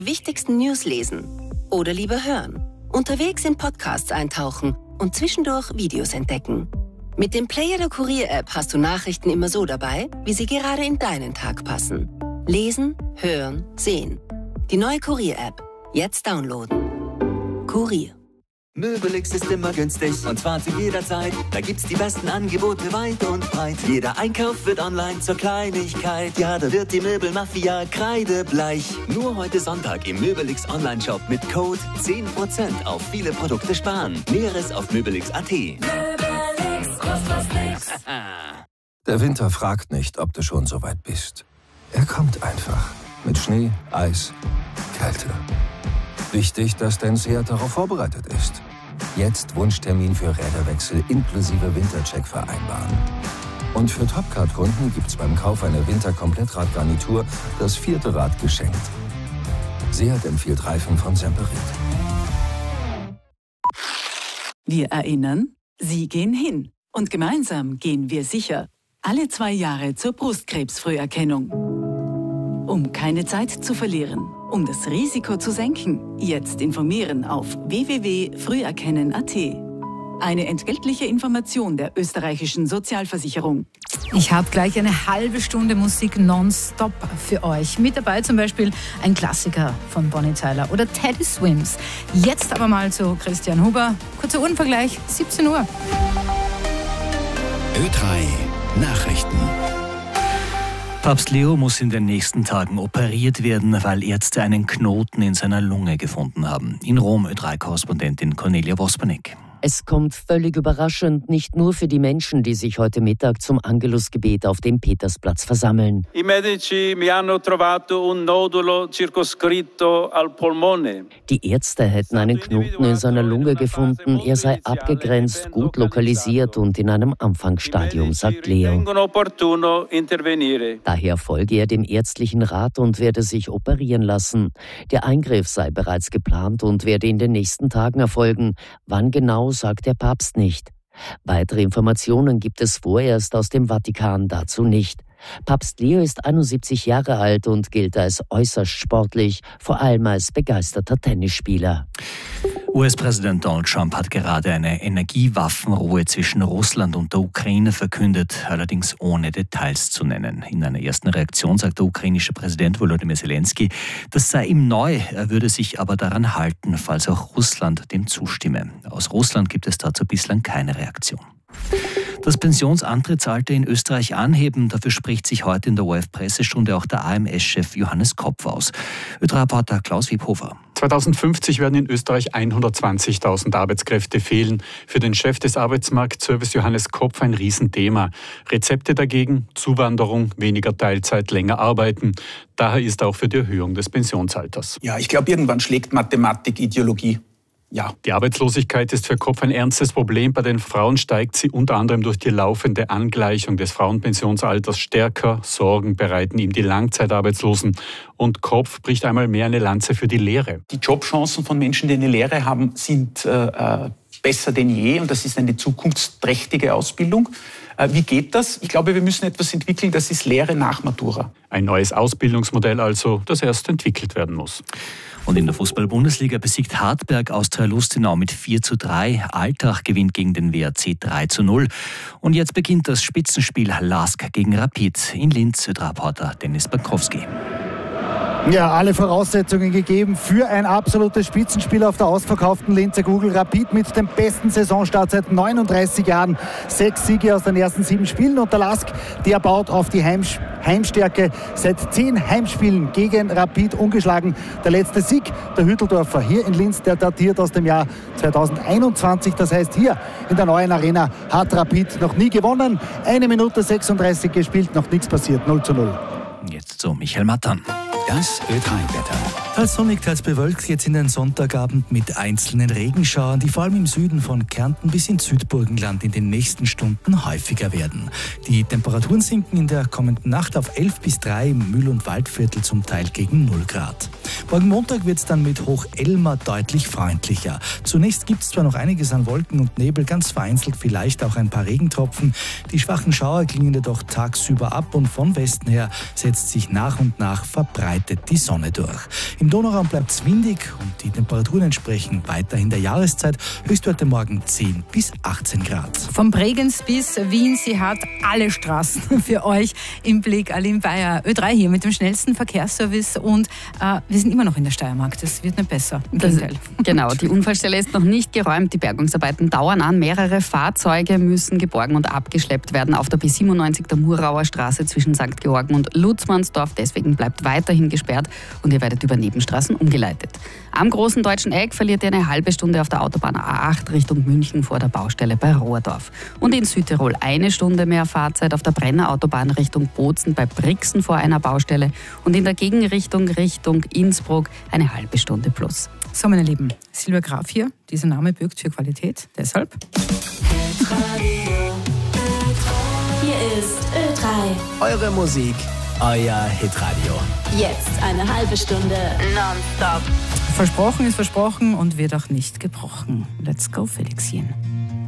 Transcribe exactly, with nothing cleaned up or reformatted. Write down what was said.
Wichtigsten News lesen oder lieber hören, unterwegs in Podcasts eintauchen und zwischendurch Videos entdecken. Mit dem Player der Kurier-App hast du Nachrichten immer so dabei, wie sie gerade in deinen Tag passen. Lesen, hören, sehen. Die neue Kurier-App. Jetzt downloaden. Kurier. Möbelix ist immer günstig und zwar zu jeder Zeit. Da gibt's die besten Angebote weit und breit. Jeder Einkauf wird online zur Kleinigkeit. Ja, da wird die Möbelmafia kreidebleich. Nur heute Sonntag im Möbelix Online-Shop mit Code zehn Prozent auf viele Produkte sparen. Näheres auf möbelix punkt at. Möbelix, kost was nix. Der Winter fragt nicht, ob du schon so weit bist. Er kommt einfach. Mit Schnee, Eis, Kälte. Wichtig, dass dein Seat darauf vorbereitet ist. Jetzt Wunschtermin für Räderwechsel inklusive Wintercheck vereinbaren. Und für Topcard-Kunden gibt's beim Kauf einer Winter-Komplettradgarnitur das vierte Rad geschenkt. Seat empfiehlt Reifen von Semperit. Wir erinnern, Sie gehen hin. Und gemeinsam gehen wir sicher. Alle zwei Jahre zur Brustkrebsfrüherkennung. Um keine Zeit zu verlieren, um das Risiko zu senken, jetzt informieren auf w w w punkt früherkennen punkt at. Eine entgeltliche Information der österreichischen Sozialversicherung. Ich habe gleich eine halbe Stunde Musik nonstop für euch. Mit dabei zum Beispiel ein Klassiker von Bonnie Tyler oder Teddy Swims. Jetzt aber mal zu Christian Huber. Kurzer Uhrenvergleich, siebzehn Uhr. Ö drei Nachrichten. Papst Leo muss in den nächsten Tagen operiert werden, weil Ärzte einen Knoten in seiner Lunge gefunden haben. In Rom Ö drei Korrespondentin Cornelia Wospanek. Es kommt völlig überraschend, nicht nur für die Menschen, die sich heute Mittag zum Angelusgebet auf dem Petersplatz versammeln. I medici mi hanno trovato un nodulo circoscritto al polmone. Die Ärzte hätten einen Knoten in seiner Lunge gefunden. Er sei abgegrenzt, gut lokalisiert und in einem Anfangsstadium, sagt Leo. Daher folge er dem ärztlichen Rat und werde sich operieren lassen. Der Eingriff sei bereits geplant und werde in den nächsten Tagen erfolgen. Wann genau, sagt der Papst nicht. Weitere Informationen gibt es vorerst aus dem Vatikan dazu nicht. Papst Leo ist einundsiebzig Jahre alt und gilt als äußerst sportlich, vor allem als begeisterter Tennisspieler. U S-Präsident Donald Trump hat gerade eine Energiewaffenruhe zwischen Russland und der Ukraine verkündet, allerdings ohne Details zu nennen. In einer ersten Reaktion sagt der ukrainische Präsident Volodymyr Zelensky, das sei ihm neu, er würde sich aber daran halten, falls auch Russland dem zustimme. Aus Russland gibt es dazu bislang keine Reaktion. Das Pensionsantrittsalter in Österreich anheben, dafür spricht sich heute in der O R F-Pressestunde auch der A M S-Chef Johannes Kopf aus. Ö drei Reporter Klaus Wiebhofer. zweitausendfünfzig werden in Österreich hundertzwanzigtausend Arbeitskräfte fehlen. Für den Chef des Arbeitsmarktservice Johannes Kopf ein Riesenthema. Rezepte dagegen: Zuwanderung, weniger Teilzeit, länger arbeiten. Daher ist auch für die Erhöhung des Pensionsalters. Ja, ich glaube, irgendwann schlägt Mathematik Ideologie. Ja. Die Arbeitslosigkeit ist für Kopf ein ernstes Problem. Bei den Frauen steigt sie unter anderem durch die laufende Angleichung des Frauenpensionsalters stärker. Sorgen bereiten ihm die Langzeitarbeitslosen. Und Kopf bricht einmal mehr eine Lanze für die Lehre. Die Jobchancen von Menschen, die eine Lehre haben, sind äh, besser denn je. Und das ist eine zukunftsträchtige Ausbildung. Äh, wie geht das? Ich glaube, wir müssen etwas entwickeln, das ist Lehre nach Matura. Ein neues Ausbildungsmodell also, das erst entwickelt werden muss. Und in der Fußball-Bundesliga besiegt Hartberg Austria Lustenau mit vier zu drei. Altach gewinnt gegen den W R C drei zu null. Und jetzt beginnt das Spitzenspiel Lask gegen Rapid. In Linz, Ö drei Reporter Dennis Bankowski. Ja, alle Voraussetzungen gegeben für ein absolutes Spitzenspiel auf der ausverkauften Linzer Kugel. Rapid mit dem besten Saisonstart seit neununddreißig Jahren. Sechs Siege aus den ersten sieben Spielen. Und der Lask, der baut auf die Heim Heimstärke. Seit zehn Heimspielen gegen Rapid ungeschlagen. Der letzte Sieg, der Hütteldorfer hier in Linz, der datiert aus dem Jahr zweitausendeinundzwanzig. Das heißt, hier in der neuen Arena hat Rapid noch nie gewonnen. Eine Minute sechsunddreißig gespielt, noch nichts passiert. null zu null. Jetzt zu Michael Mattern. Das Ö drei Wetter. Teils sonnig, teils bewölkt jetzt in den Sonntagabend mit einzelnen Regenschauern, die vor allem im Süden von Kärnten bis ins Südburgenland in den nächsten Stunden häufiger werden. Die Temperaturen sinken in der kommenden Nacht auf elf bis drei im Mühl- und Waldviertel zum Teil gegen null Grad. Morgen Montag wird es dann mit Hoch Elmar deutlich freundlicher. Zunächst gibt es zwar noch einiges an Wolken und Nebel, ganz vereinzelt vielleicht auch ein paar Regentropfen. Die schwachen Schauer klingen jedoch tagsüber ab und von Westen her setzt sich nach und nach verbreitet die Sonne durch. Im Donauraum bleibt es windig und die Temperaturen entsprechen weiterhin der Jahreszeit. Höchstwerte morgen zehn bis achtzehn Grad. Vom Bregenz bis Wien, sie hat alle Straßen für euch im Blick. Aline Bayer, Ö drei hier mit dem schnellsten Verkehrsservice und äh, wir sind immer noch in der Steiermark. Das wird nicht besser. Im Gegenteil. Genau, die Unfallstelle ist noch nicht geräumt. Die Bergungsarbeiten dauern an. Mehrere Fahrzeuge müssen geborgen und abgeschleppt werden auf der B siebenundneunzig der Murauer Straße zwischen Sankt Georgen und Lutzmannsdorf. Deswegen bleibt weiterhin gesperrt und ihr werdet über Nebenstraßen umgeleitet. Am Großen Deutschen Eck verliert ihr eine halbe Stunde auf der Autobahn A acht Richtung München vor der Baustelle bei Rohrdorf. Und in Südtirol eine Stunde mehr Fahrzeit auf der Brennerautobahn Richtung Bozen bei Brixen vor einer Baustelle und in der Gegenrichtung Richtung Innsbruck eine halbe Stunde plus. So, meine Lieben, Silvia Graf hier. Dieser Name bürgt für Qualität. Deshalb. Hier ist Ö drei. Eure Musik, euer Hitradio. Jetzt eine halbe Stunde nonstop. Versprochen ist versprochen und wird auch nicht gebrochen. Let's go, Felixchen.